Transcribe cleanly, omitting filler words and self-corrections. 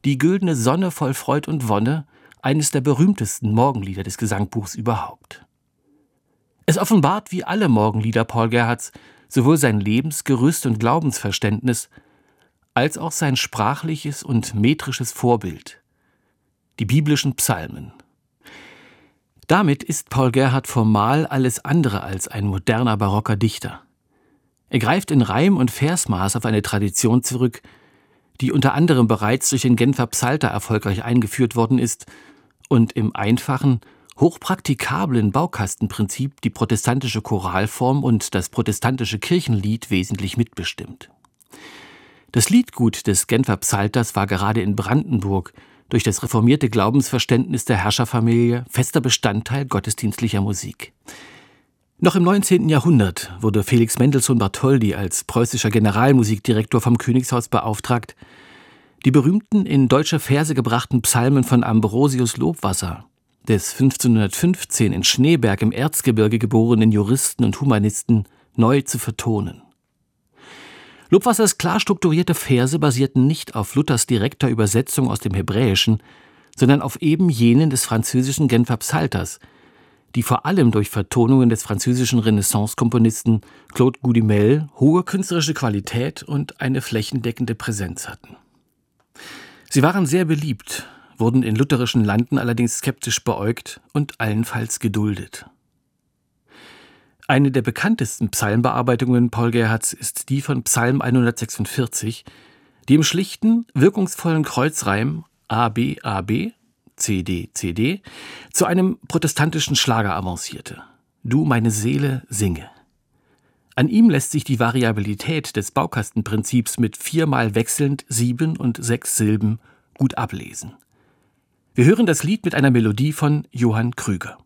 Die güldene Sonne voll Freud und Wonne, eines der berühmtesten Morgenlieder des Gesangbuchs überhaupt. Es offenbart wie alle Morgenlieder Paul Gerhardts sowohl sein Lebensgerüst und Glaubensverständnis, als auch sein sprachliches und metrisches Vorbild, die biblischen Psalmen. Damit ist Paul Gerhardt formal alles andere als ein moderner barocker Dichter. Er greift in Reim und Versmaß auf eine Tradition zurück, die unter anderem bereits durch den Genfer Psalter erfolgreich eingeführt worden ist und im einfachen, hochpraktikablen Baukastenprinzip die protestantische Choralform und das protestantische Kirchenlied wesentlich mitbestimmt. Das Liedgut des Genfer Psalters war gerade in Brandenburg durch das reformierte Glaubensverständnis der Herrscherfamilie fester Bestandteil gottesdienstlicher Musik. Noch im 19. Jahrhundert wurde Felix Mendelssohn Bartholdy als preußischer Generalmusikdirektor vom Königshaus beauftragt, die berühmten in deutsche Verse gebrachten Psalmen von Ambrosius Lobwasser, des 1515 in Schneeberg im Erzgebirge geborenen Juristen und Humanisten, neu zu vertonen. Lobwassers klar strukturierte Verse basierten nicht auf Luthers direkter Übersetzung aus dem Hebräischen, sondern auf eben jenen des französischen Genfer Psalters, die vor allem durch Vertonungen des französischen Renaissance-Komponisten Claude Goudimel hohe künstlerische Qualität und eine flächendeckende Präsenz hatten. Sie waren sehr beliebt, wurden in lutherischen Landen allerdings skeptisch beäugt und allenfalls geduldet. Eine der bekanntesten Psalmbearbeitungen Paul Gerhardts ist die von Psalm 146, die im schlichten, wirkungsvollen Kreuzreim A-B, A-B, C-D, C-D zu einem protestantischen Schlager avancierte. Du, meine Seele, singe. An ihm lässt sich die Variabilität des Baukastenprinzips mit 4-mal wechselnd 7 und 6 Silben gut ablesen. Wir hören das Lied mit einer Melodie von Johann Krüger.